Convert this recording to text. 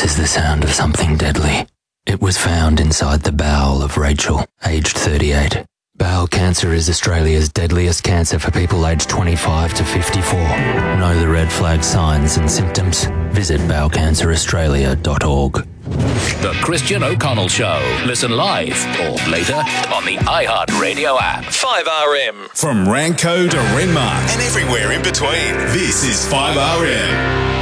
This is the sound of something deadly. It was found inside the bowel of Rachel, aged 38. Bowel cancer is Australia's deadliest cancer for people aged 25 to 54. Know the red flag signs and symptoms? Visit bowelcanceraustralia.org. The Christian O'Connell Show. Listen live or later on the iHeartRadio app. 5RM. From Ranko to Renmark and everywhere in between, this is 5RM.